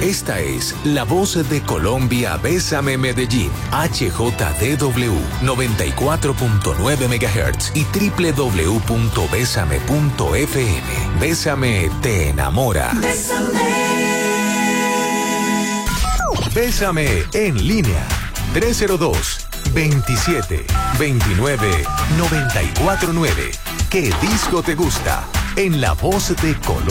Esta es la voz de Colombia. Bésame Medellín, HJDW 94.9 MHz y www.besame.fm. Bésame te enamora. Bésame en línea 302-27-29-949. ¿Qué disco te gusta? En la voz de Colombia.